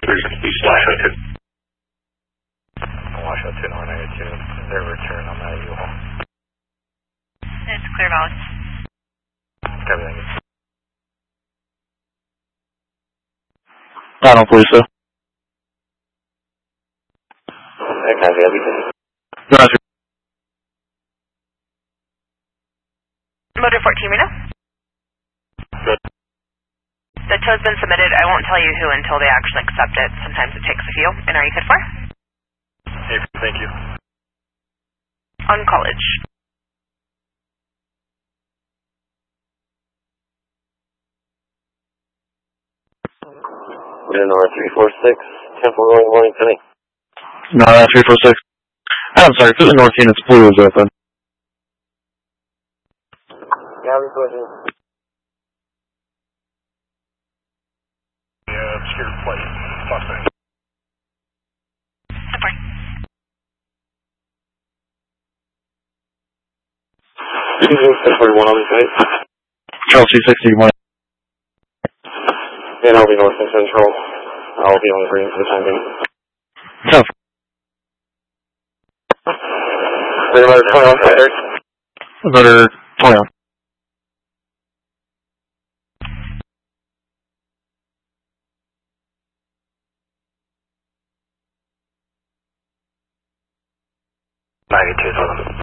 360/02. Washoe 292, their return on that U-Haul. It's Clear Valley. Copy, thank you. I don't believe so. Can I have you? Roger. Motor 14 Reno. Good. The tow's been submitted. I won't tell you who until they actually accept it. Sometimes it takes a few. And are you good for? Hey, thank you. On College. North 346, Temple Road, Warrington. No, that's 346. I'm sorry, for the north unit's blue is open. Yeah, requesting. Yeah, obscured plate. Mustang. Support. Temple 1 on the site. Charles 261. And I'll be north and central. I'll be on the green for the time being. So, Motor 21, right? motor 21. Magnitude 1.